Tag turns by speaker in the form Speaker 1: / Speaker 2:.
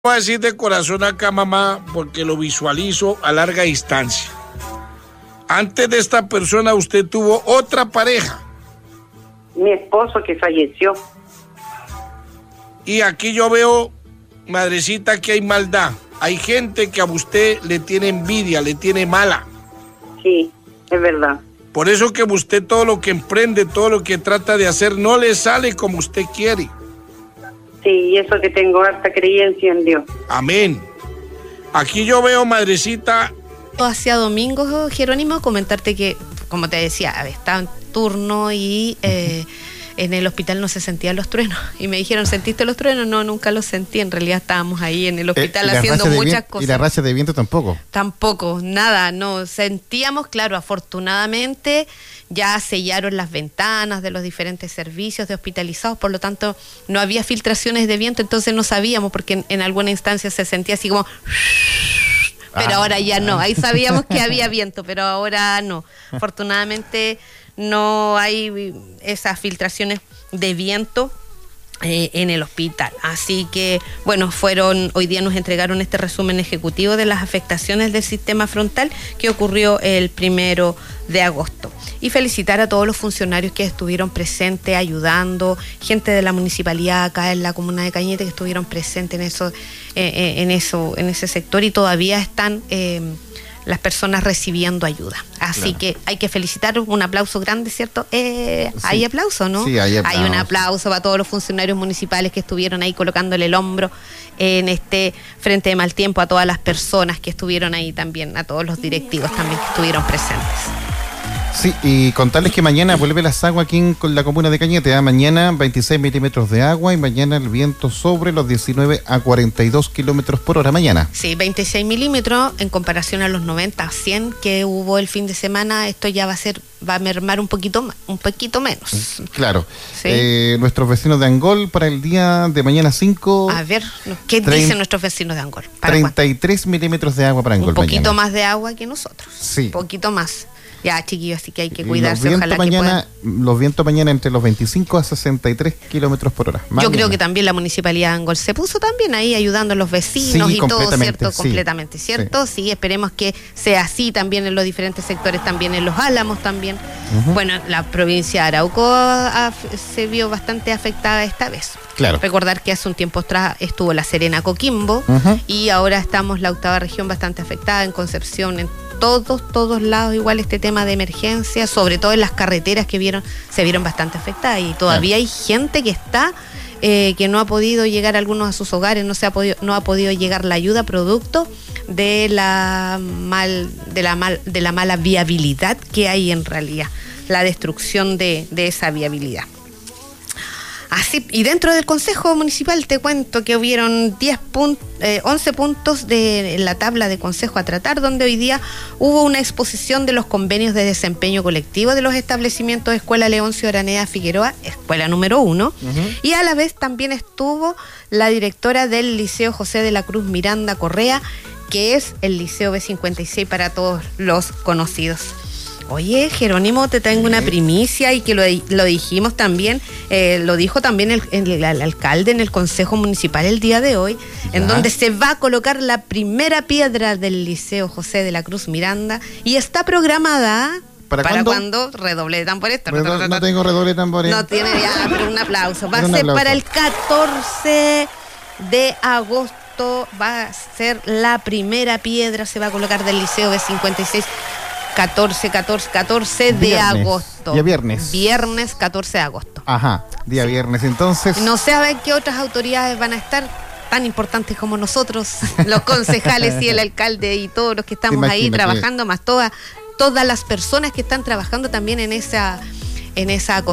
Speaker 1: Voy a decir de corazón acá, mamá, porque lo visualizo a larga distancia. Antes de esta persona, usted tuvo otra pareja.
Speaker 2: Mi esposo que falleció.
Speaker 1: Y aquí yo veo, madrecita, que hay maldad. Hay gente que a usted le tiene envidia, le tiene mala.
Speaker 2: Sí, es verdad.
Speaker 1: Por eso que usted todo lo que emprende, todo lo que trata de hacer, no le sale como usted quiere.
Speaker 2: Sí, y eso que tengo harta creencia en Dios.
Speaker 1: Amén. Aquí yo veo, madrecita.
Speaker 3: Hacia domingo, Jerónimo, comentarte que, como te decía, estaba en turno y en el hospital no se sentían los truenos. Y me dijeron, ¿sentiste los truenos? No, nunca los sentí. En realidad estábamos ahí en el hospital haciendo muchas cosas.
Speaker 4: ¿Y la racha de viento tampoco?
Speaker 3: Tampoco, nada, no. Sentíamos, claro, afortunadamente ya sellaron las ventanas de los diferentes servicios de hospitalizados, por lo tanto no había filtraciones de viento, entonces no sabíamos, porque en alguna instancia se sentía así como... Pero ahora ya no, ahí sabíamos que había viento, pero ahora no. Afortunadamente no hay esas filtraciones de viento en el hospital. Así que, bueno, hoy día nos entregaron este resumen ejecutivo de las afectaciones del sistema frontal que ocurrió el 1 de agosto. Y felicitar a todos los funcionarios que estuvieron presentes ayudando, gente de la municipalidad acá en la comuna de Cañete que estuvieron presentes en ese sector, y todavía están las personas recibiendo ayuda. Así que hay que felicitar, un aplauso grande, ¿cierto? Sí. ¿Hay aplauso, no?
Speaker 4: Sí, hay aplauso.
Speaker 3: Hay un aplauso para todos los funcionarios municipales que estuvieron ahí colocándole el hombro en este frente de mal tiempo, a todas las personas que estuvieron ahí también, a todos los directivos también que estuvieron presentes.
Speaker 4: Sí, y contarles que mañana vuelve las aguas aquí en la comuna de Cañete. Mañana 26 milímetros de agua y mañana el viento sobre los 19 a 42 kilómetros por hora mañana.
Speaker 3: Sí, 26 milímetros en comparación a los 90 a 100 que hubo el fin de semana. Esto ya va a mermar un poquito menos.
Speaker 4: Claro.
Speaker 3: ¿Sí?
Speaker 4: Nuestros vecinos de Angol para el día de mañana 5.
Speaker 3: A ver, ¿qué dicen nuestros vecinos de Angol?
Speaker 4: 33 milímetros de agua para Angol mañana.
Speaker 3: Un poquito más de agua que nosotros.
Speaker 4: Sí.
Speaker 3: Un poquito más. Ya, chiquillos, así que hay que cuidarse. Ojalá
Speaker 4: los vientos mañana entre los 25 a 63 kilómetros por hora.
Speaker 3: Yo creo que también la municipalidad de Angol se puso también ahí ayudando a los vecinos, sí, y todo, ¿cierto?
Speaker 4: Sí.
Speaker 3: Completamente, ¿cierto? Sí, esperemos que sea así también en los diferentes sectores, también en Los Álamos también. Uh-huh. Bueno, la provincia de Arauco se vio bastante afectada esta vez.
Speaker 4: Claro.
Speaker 3: Recordar que hace un tiempo atrás estuvo La Serena, Coquimbo, uh-huh, y ahora estamos la octava región bastante afectada, en Concepción, en todos lados igual este tema de emergencia, sobre todo en las carreteras se vieron bastante afectadas, y todavía hay gente que está que no ha podido llegar algunos a sus hogares, no ha podido llegar la ayuda producto de la mala viabilidad que hay en realidad, la destrucción de esa viabilidad. Así, y dentro del Consejo Municipal te cuento que hubieron 11 puntos en la tabla de consejo a tratar, donde hoy día hubo una exposición de los convenios de desempeño colectivo de los establecimientos Escuela Leoncio Araneda Figueroa, escuela número 1, uh-huh, y a la vez también estuvo la directora del Liceo José de la Cruz Miranda Correa, que es el Liceo B56 para todos los conocidos. Oye, Jerónimo, te tengo una primicia, y que lo dijimos también, lo dijo también el alcalde en el Consejo Municipal el día de hoy, en donde se va a colocar la primera piedra del Liceo José de la Cruz Miranda, y está programada... ¿Para cuándo? Redoble de tambores.
Speaker 4: No tengo redoble de tambores.
Speaker 3: No tiene ya, pero un aplauso. Va a ser para el 14 de agosto, va a ser la primera piedra, se va a colocar del Liceo B56. 14 de agosto.
Speaker 4: Día viernes.
Speaker 3: Viernes 14 de agosto.
Speaker 4: Ajá, día viernes, entonces.
Speaker 3: No sé a ver qué otras autoridades van a estar tan importantes como nosotros, los concejales y el alcalde y todos los que estamos ahí trabajando, más todas las personas que están trabajando también en esa